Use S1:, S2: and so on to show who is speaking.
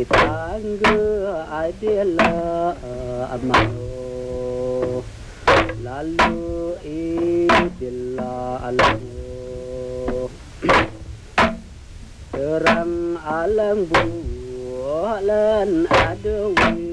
S1: tangga adalah amano lalu idilah alamu terang alang bulan ada